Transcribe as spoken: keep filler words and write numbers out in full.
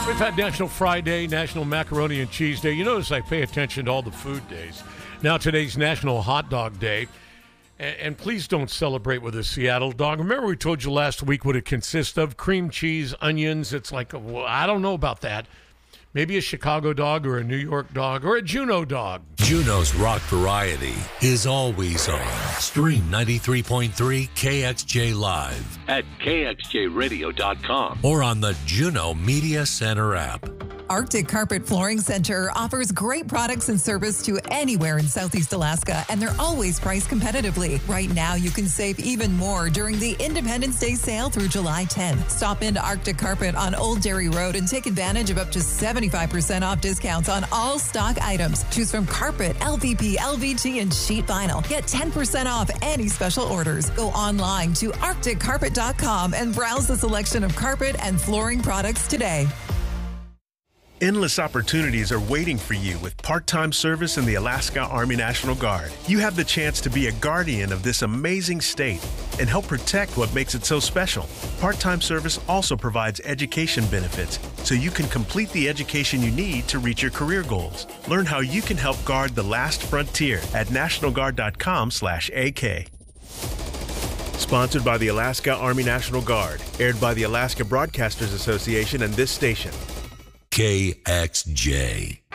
We've had National Fry Day, National Macaroni and Cheese Day. You notice I pay attention to all the food days. Now today's National Hot Dog Day. And, and please don't celebrate with a Seattle dog. Remember we told you last week what it consists of? Cream cheese, onions. It's like, a, well, I don't know about that. Maybe a Chicago dog or a New York dog or a Juneau dog. Juneau's rock variety is always on. Stream ninety-three point three K X J Live at K X J radio dot com or on the Juneau Media Center app. Arctic Carpet Flooring Center offers great products and service to anywhere in Southeast Alaska, and they're always priced competitively. Right now, you can save even more during the Independence Day sale through July tenth. Stop into Arctic Carpet on Old Dairy Road and take advantage of up to seventy-five percent off discounts on all stock items. Choose from carpet, L V P, L V T, and sheet vinyl. Get ten percent off any special orders. Go online to arctic carpet dot com and browse the selection of carpet and flooring products today. Endless opportunities are waiting for you with part-time service in the Alaska Army National Guard. You have the chance to be a guardian of this amazing state and help protect what makes it so special. Part-time service also provides education benefits, so you can complete the education you need to reach your career goals. Learn how you can help guard the last frontier at national guard dot com slash A K. Sponsored by the Alaska Army National Guard. Aired by the Alaska Broadcasters Association and this station. K X J.